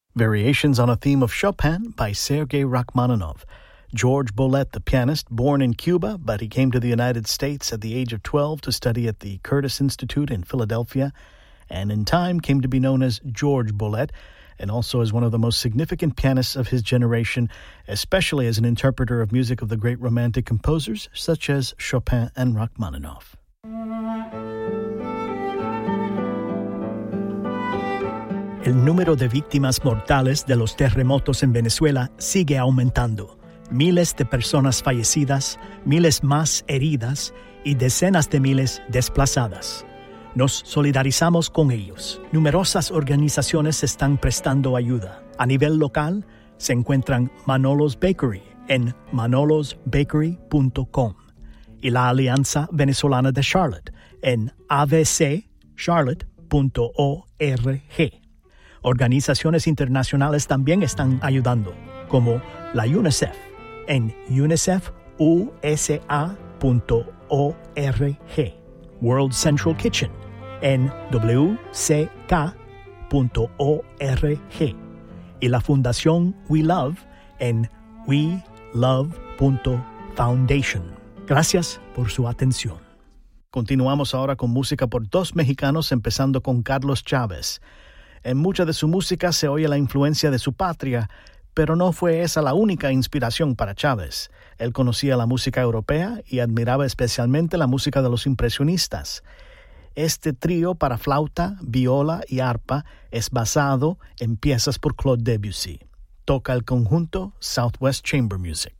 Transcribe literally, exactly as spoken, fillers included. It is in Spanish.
Variations on a Theme of Chopin by Sergei Rachmaninoff. George Bolet, the pianist, born in Cuba, but he came to the United States at the age of twelve to study at the Curtis Institute in Philadelphia, and in time came to be known as George Bolet, and also as one of the most significant pianists of his generation, especially as an interpreter of music of the great Romantic composers such as Chopin and Rachmaninoff. El número de víctimas mortales de los terremotos en Venezuela sigue aumentando. Miles de personas fallecidas, miles más heridas y decenas de miles desplazadas. Nos solidarizamos con ellos. Numerosas organizaciones están prestando ayuda. A nivel local, se encuentran Manolos Bakery en manolos bakery punto com y la Alianza Venezolana de Charlotte en a v c charlotte punto org. Organizaciones internacionales también están ayudando, como la UNICEF en unicef u s a punto org, World Central Kitchen en w c k punto org y la Fundación We Love en we love punto foundation. Gracias por su atención. Continuamos ahora con música por dos mexicanos, empezando con Carlos Chávez. En mucha de su música se oye la influencia de su patria, pero no fue esa la única inspiración para Chávez. Él conocía la música europea y admiraba especialmente la música de los impresionistas. Este trío para flauta, viola y arpa es basado en piezas por Claude Debussy. Toca el conjunto Southwest Chamber Music.